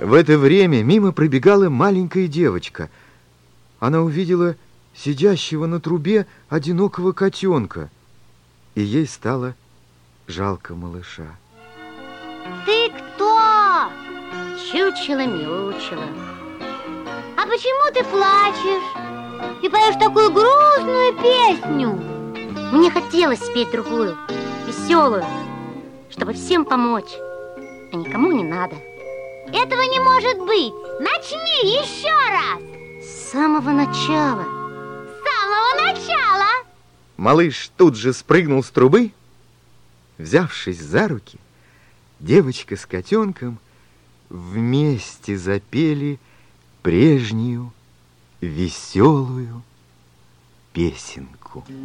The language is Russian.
В это время мимо пробегала маленькая девочка. Она увидела сидящего на трубе одинокого котенка, и ей стало жалко малыша. Ты кто? Чучело-мяучело. А почему ты плачешь и поешь такую грустную песню? Мне хотелось спеть другую, веселую, чтобы всем помочь, а никому не надо. Этого не может быть. Начни еще раз. С самого начала. С самого начала. Малыш тут же спрыгнул с трубы. Взявшись за руки, девочка с котенком вместе запели прежнюю веселую песенку.